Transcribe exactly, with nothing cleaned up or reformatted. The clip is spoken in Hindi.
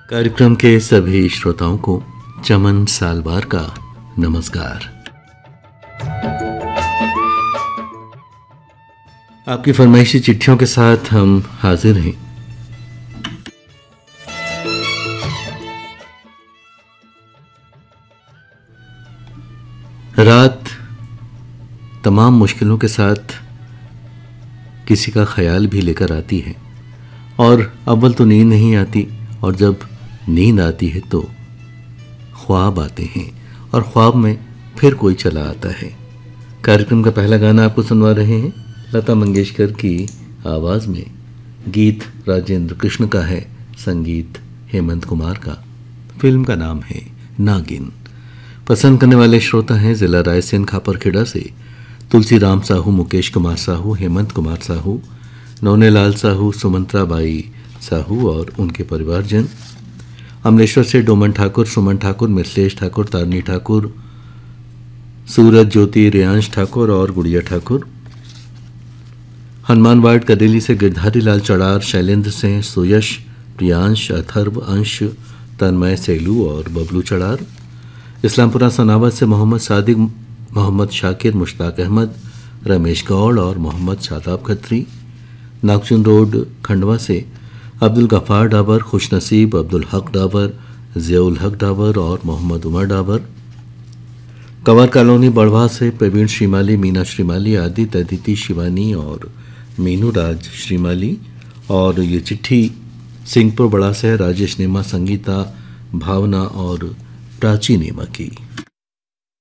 कार्यक्रम के सभी श्रोताओं को चमन सालवार का नमस्कार। आपकी फरमाइशी चिट्ठियों के साथ हम हाजिर हैं। रात तमाम मुश्किलों के साथ किसी का ख्याल भी लेकर आती है और अव्वल तो नींद नहीं आती, और जब नींद आती है तो ख्वाब आते हैं और ख्वाब में फिर कोई चला आता है। कार्यक्रम का पहला गाना आपको सुनवा रहे हैं लता मंगेशकर की आवाज़ में। गीत राजेंद्र कृष्ण का है, संगीत हेमंत कुमार का। फिल्म का नाम है नागिन। पसंद करने वाले श्रोता हैं जिला रायसेन खापरखेड़ा से तुलसी राम साहू, मुकेश कुमार साहू, हेमंत कुमार साहू, नौनेलाल साहू, सुमंत्रा बाई साहू और उनके परिवारजन। अमलेश्वर से डोमन ठाकुर, सुमन ठाकुर, मिथिलेश ठाकुर, तारनी ठाकुर, सूरज ज्योति, रेयांश ठाकुर और गुड़िया ठाकुर। हनुमान वार्ड कदेली से गिरधारी लाल चड़ार, शैलेंद्र से सुयश, प्रियांश, अथर्व, अंश, तन्मय, सेलू और बबलू चड़ार। इस्लामपुरा सनावत से मोहम्मद सादिक, मोहम्मद शाकिर, मुश्ताक अहमद, रमेश गौड़ और मोहम्मद शादाब खत्री। नागचुन रोड खंडवा से अब्दुल गफ़ार डाबर, खुशनसीब, अब्दुल हक डाबर, ज़ियाउल हक डाबर और मोहम्मद उमर डाबर। कंवर कॉलोनी बड़वा से प्रवीण श्रीमाली, मीना श्रीमाली, आदित्य, अदिति, शिवानी और मीनू राज श्रीमाली। और ये चिट्ठी सिंहपुर बड़ा से राजेश नेमा, संगीता, भावना और प्राची नेमा की।